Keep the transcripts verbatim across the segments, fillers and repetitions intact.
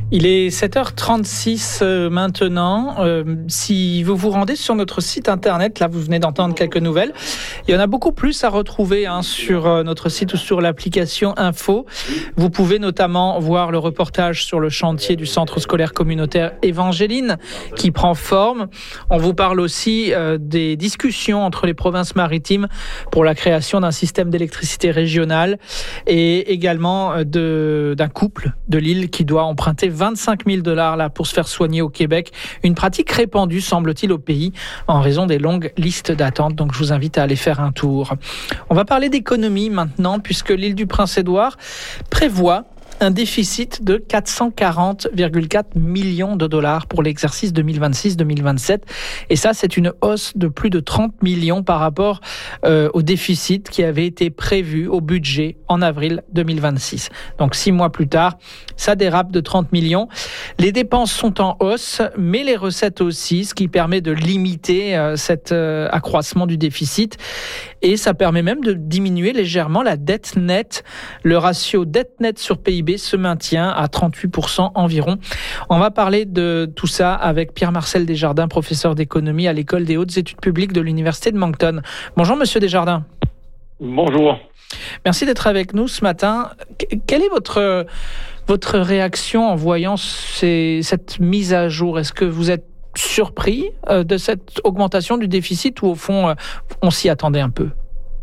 Il est sept heures trente-six euh, maintenant. Euh, si vous vous rendez sur notre site internet, là vous venez d'entendre quelques nouvelles. Il y en a beaucoup plus à retrouver hein, sur euh, notre site ou sur l'application Info. Vous pouvez notamment voir le reportage sur le chantier du centre scolaire communautaire Évangéline qui prend forme. On vous parle aussi euh, des discussions entre les provinces maritimes pour la création d'un système d'électricité régionale et également de, d'un couple de l'île qui doit emprunter vingt-cinq mille dollars là pour se faire soigner au Québec. Une pratique répandue, semble-t-il, au pays en raison des longues listes d'attente. Donc, je vous invite à aller faire un tour. On va parler d'économie maintenant, puisque l'île du Prince-Édouard prévoit un déficit de quatre cent quarante virgule quatre millions de dollars pour l'exercice deux mille vingt-six deux mille vingt-sept. Et ça, c'est une hausse de plus de trente millions par rapport euh, au déficit qui avait été prévu au budget en avril deux mille vingt-six. Donc, six mois plus tard, ça dérape de trente millions. Les dépenses sont en hausse, mais les recettes aussi, ce qui permet de limiter euh, cet euh, accroissement du déficit. Et ça permet même de diminuer légèrement la dette nette. Le ratio dette nette sur P I B se maintient à trente-huit pour cent environ. On va parler de tout ça avec Pierre-Marcel Desjardins, professeur d'économie à l'École des hautes études publiques de l'Université de Moncton. Bonjour, Monsieur Desjardins. Bonjour. Merci d'être avec nous ce matin. Quelle est votre, votre réaction en voyant ces, cette mise à jour? Est-ce que vous êtes surpris de cette augmentation du déficit ou au fond, on s'y attendait un peu?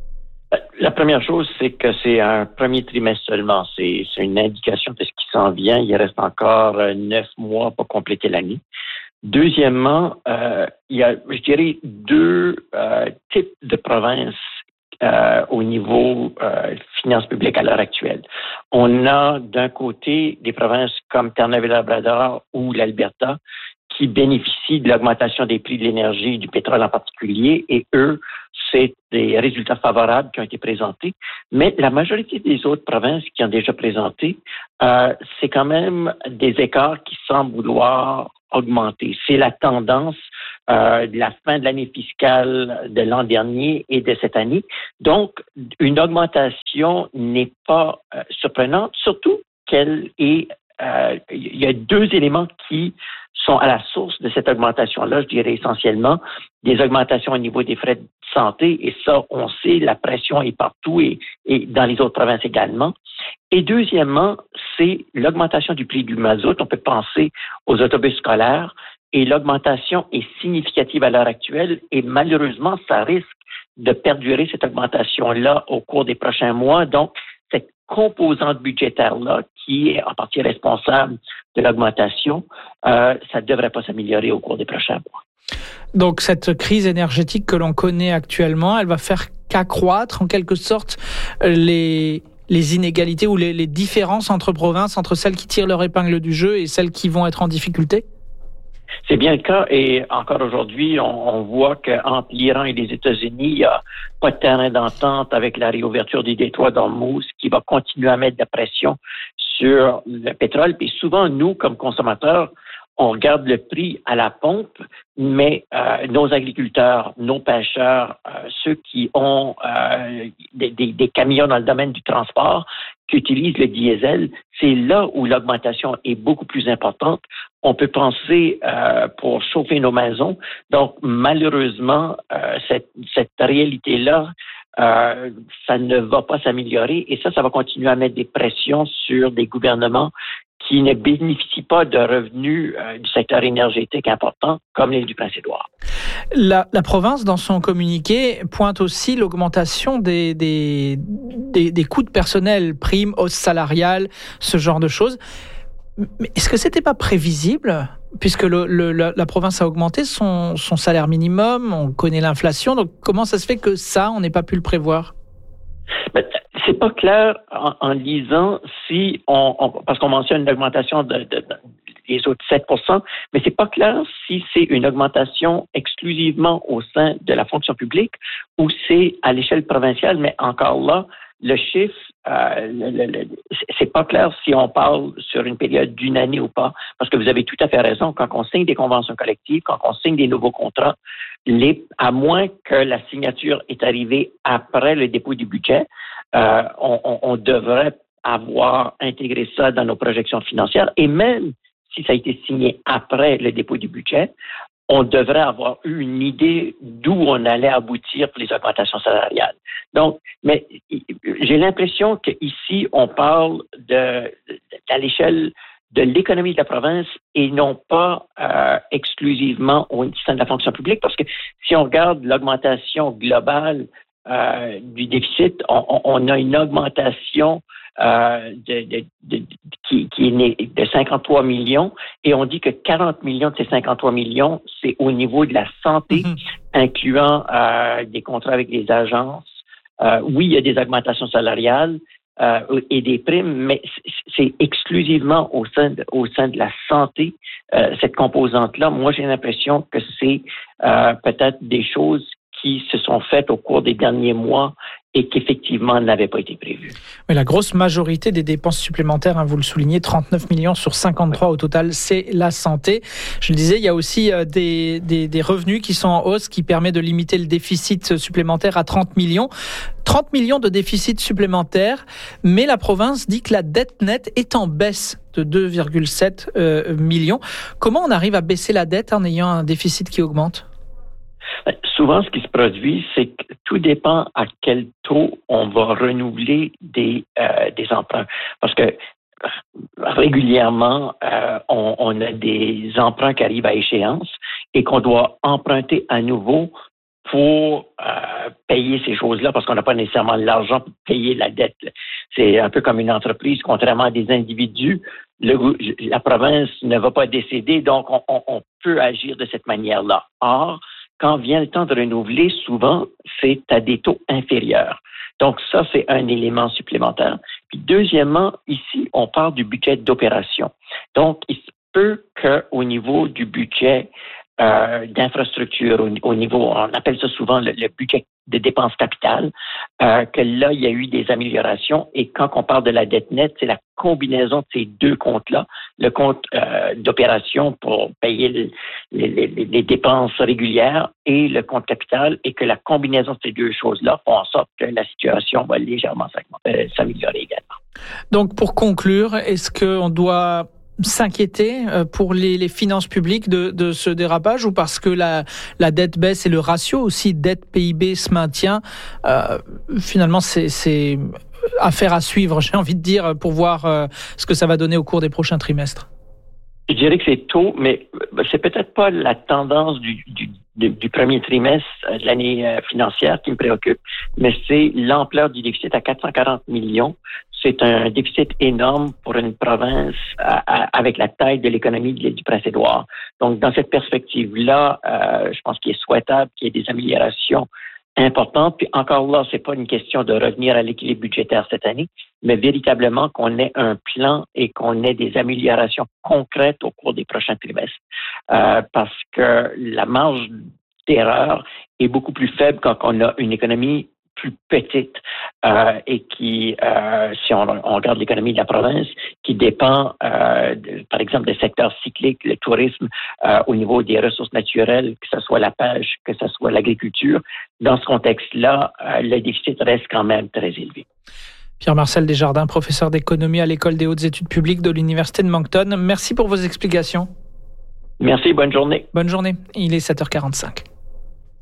La première chose, c'est que c'est un premier trimestre seulement. C'est, c'est une indication de ce qui s'en vient. Il reste encore neuf mois pour compléter l'année. Deuxièmement, euh, il y a, je dirais, deux euh, types de provinces euh, au niveau euh, finances publiques à l'heure actuelle. On a d'un côté des provinces comme Terre-Neuve-et-Labrador ou l'Alberta qui bénéficient de l'augmentation des prix de l'énergie et du pétrole en particulier, et eux, c'est des résultats favorables qui ont été présentés. Mais la majorité des autres provinces qui ont déjà présenté, euh, c'est quand même des écarts qui semblent vouloir augmenter. C'est la tendance euh, de la fin de l'année fiscale de l'an dernier et de cette année. Donc, une augmentation n'est pas euh, surprenante, surtout qu'elle est euh, il y a deux éléments qui sont à la source de cette augmentation-là, je dirais essentiellement des augmentations au niveau des frais de santé, et ça, on sait, la pression est partout et, et dans les autres provinces également. Et deuxièmement, c'est l'augmentation du prix du mazout. On peut penser aux autobus scolaires, et l'augmentation est significative à l'heure actuelle, et malheureusement, ça risque de perdurer cette augmentation-là au cours des prochains mois. Donc, cette composante budgétaire-là, qui est en partie responsable de l'augmentation, euh, ça ne devrait pas s'améliorer au cours des prochains mois. Donc, cette crise énergétique que l'on connaît actuellement, elle va faire qu'accroître, en quelque sorte, les, les inégalités ou les, les différences entre provinces, entre celles qui tirent leur épingle du jeu et celles qui vont être en difficulté? C'est bien le cas, et encore aujourd'hui, on, on voit qu'entre l'Iran et les États-Unis, il n'y a pas de terrain d'entente avec la réouverture du détroit d'Ormuz qui va continuer à mettre de la pression sur le pétrole. Puis souvent, nous, comme consommateurs, on regarde le prix à la pompe, mais euh, nos agriculteurs, nos pêcheurs, euh, ceux qui ont euh, des, des, des camions dans le domaine du transport, qui utilisent le diesel, c'est là où l'augmentation est beaucoup plus importante. On peut penser euh, pour chauffer nos maisons. Donc, malheureusement, euh, cette, cette réalité-là, euh, ça ne va pas s'améliorer, et ça, ça va continuer à mettre des pressions sur des gouvernements qui ne bénéficient pas de revenus euh, du secteur énergétique important, comme l'île du Prince-Édouard. La, la province, dans son communiqué, pointe aussi l'augmentation des, des, des, des coûts de personnel, primes, hausse salariale, ce genre de choses. Mais est-ce que c'était pas prévisible, puisque le, le, la, la province a augmenté son, son salaire minimum, on connaît l'inflation, donc comment ça se fait que ça, on n'ait pas pu le prévoir? Ben, c'est pas clair en, en lisant si on, on parce qu'on mentionne une augmentation de, de, de des autres sept pour cent, mais c'est pas clair si c'est une augmentation exclusivement au sein de la fonction publique ou c'est à l'échelle provinciale, mais encore là, le chiffre, euh, le, le, c'est pas clair si on parle sur une période d'une année ou pas, parce que vous avez tout à fait raison, quand on signe des conventions collectives, quand on signe des nouveaux contrats, les, à moins que la signature est arrivée après le dépôt du budget, euh, on, on, on devrait avoir intégré ça dans nos projections financières, et même si ça a été signé après le dépôt du budget, on devrait avoir eu une idée d'où on allait aboutir pour les augmentations salariales. Donc, mais j'ai l'impression qu'ici, on parle de, de, à l'échelle de l'économie de la province et non pas euh, exclusivement au sein de la fonction publique, parce que si on regarde l'augmentation globale euh, du déficit, on, on a une augmentation euh, de, de, de, de, qui, qui est née de cinquante-trois millions et on dit que quarante millions de ces cinquante-trois millions, c'est au niveau de la santé, mm-hmm. incluant euh, des contrats avec les agences. Euh, oui, il y a des augmentations salariales, Euh, et des primes, mais c'est exclusivement au sein de, au sein de la santé, euh, cette composante-là. Moi, j'ai l'impression que c'est euh, peut-être des choses qui se sont faites au cours des derniers mois et qu'effectivement n'avaient pas été prévues. Mais la grosse majorité des dépenses supplémentaires, hein, vous le soulignez, trente-neuf millions sur cinquante-trois oui. au total, c'est la santé. Je le disais, il y a aussi euh, des, des, des revenus qui sont en hausse, qui permet de limiter le déficit supplémentaire à trente millions. trente millions de déficit supplémentaire, mais la province dit que la dette nette est en baisse de deux virgule sept euh, millions. Comment on arrive à baisser la dette en ayant un déficit qui augmente? Souvent, ce qui se produit, c'est que tout dépend à quel taux on va renouveler des, euh, des emprunts. Parce que régulièrement, euh, on, on a des emprunts qui arrivent à échéance et qu'on doit emprunter à nouveau pour euh, payer ces choses-là parce qu'on n'a pas nécessairement l'argent pour payer la dette. C'est un peu comme une entreprise, contrairement à des individus. Le, la province ne va pas décéder, donc on, on, on peut agir de cette manière-là. Or, quand vient le temps de renouveler, souvent, c'est à des taux inférieurs. Donc, ça, c'est un élément supplémentaire. Puis, deuxièmement, ici, on parle du budget d'opération. Donc, il se peut qu'au niveau du budget euh, d'infrastructure, au, au niveau, on appelle ça souvent le, le budget de dépenses capitales, euh, que là, il y a eu des améliorations. Et quand on parle de la dette nette, c'est la combinaison de ces deux comptes-là, le compte euh, d'opération pour payer le, les, les, les dépenses régulières et le compte capital, et que la combinaison de ces deux choses-là font en sorte que la situation va légèrement s'améliorer également. Donc, pour conclure, est-ce qu'on doit s'inquiéter pour les, les finances publiques de, de ce dérapage, ou parce que la, la dette baisse et le ratio aussi dette-P I B se maintient, euh, finalement c'est, c'est affaire à suivre, j'ai envie de dire, pour voir euh, ce que ça va donner au cours des prochains trimestres? Je dirais que c'est tôt, mais c'est peut-être pas la tendance du, du, du, du premier trimestre de l'année financière qui me préoccupe, mais c'est l'ampleur du déficit à quatre cent quarante millions. C'est un déficit énorme pour une province à, à, avec la taille de l'économie de l'île du Prince-Édouard. Donc, dans cette perspective-là, euh, je pense qu'il est souhaitable qu'il y ait des améliorations importantes. Puis encore là, c'est pas une question de revenir à l'équilibre budgétaire cette année, mais véritablement qu'on ait un plan et qu'on ait des améliorations concrètes au cours des prochains trimestres. Euh, parce que la marge d'erreur est beaucoup plus faible quand on a une économie plus petite euh, et qui, euh, si on, on regarde l'économie de la province, qui dépend, euh, de, par exemple, des secteurs cycliques, le tourisme, euh, au niveau des ressources naturelles, que ce soit la pêche, que ce soit l'agriculture. Dans ce contexte-là, euh, le déficit reste quand même très élevé. Pierre-Marcel Desjardins, professeur d'économie à l'École des hautes études publiques de l'Université de Moncton. Merci pour vos explications. Merci, bonne journée. Bonne journée. Il est sept heures quarante-cinq.